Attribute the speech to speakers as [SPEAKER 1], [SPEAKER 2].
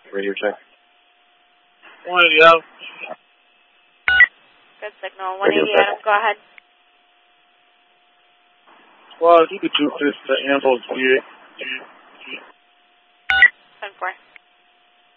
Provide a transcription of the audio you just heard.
[SPEAKER 1] Radio check.
[SPEAKER 2] 180 Adam.
[SPEAKER 3] Good signal. 180 Adam, go ahead.
[SPEAKER 2] Well, if you could do this to Ambrose 38.